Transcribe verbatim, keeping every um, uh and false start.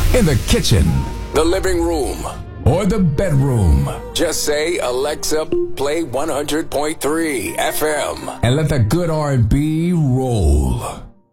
in the kitchen, the living room, or the bedroom. Just say, Alexa, play one hundred point three F M. And let the good R and B roll.